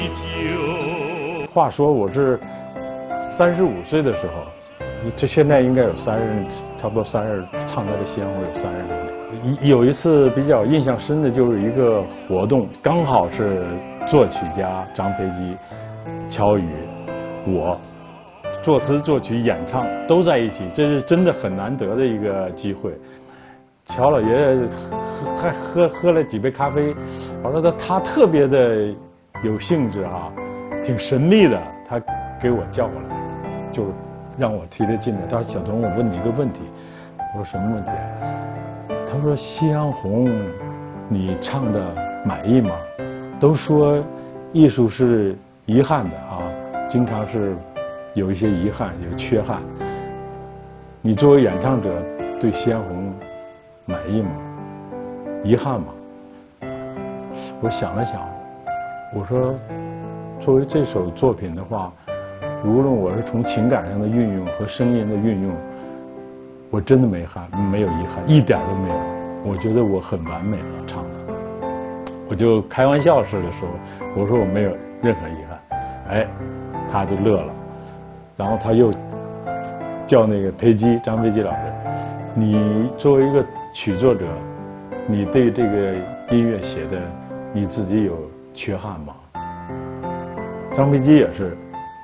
话说我是35岁的时候，这现在应该有差不多30，唱他的鲜活有30年。有一次比较印象深的就是一个活动，刚好是作曲家张培基、乔羽、我，作词作曲演唱都在一起，这是真的很难得的一个机会。乔老爷还喝了几杯咖啡，我说他特别的有兴致啊，挺神秘的，他给我叫过来，就让我提着进来。他说：“小童，我问你一个问题。”我说：“什么问题？”他说：“夕阳红，你唱的满意吗？都说艺术是遗憾的啊，经常是有一些遗憾，有缺憾。你作为演唱者，对夕阳红满意吗？遗憾吗？”我想了想，我说，作为这首作品的话，无论我是从情感上的运用和声音的运用，我真的没有遗憾，一点都没有。我觉得我很完美了唱的。我就开玩笑似的说，我说我没有任何遗憾。哎，他就乐了，然后他又叫那个张培基老师，你作为一个曲作者，你对这个音乐写的你自己有缺憾吗？张培基也是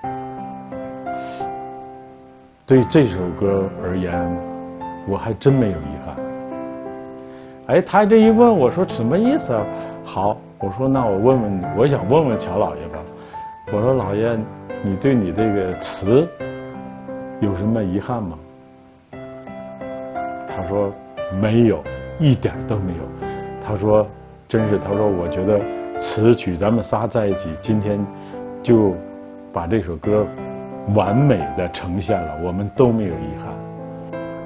对这首歌而言，我还真没有遗憾。哎，他这一问，我说什么意思啊？好，我说那我想问问乔老爷吧。我说老爷，你对你这个词有什么遗憾吗？他说没有，一点都没有。他说真是，他说我觉得词曲咱们仨在一起，今天就把这首歌完美的呈现了，我们都没有遗憾。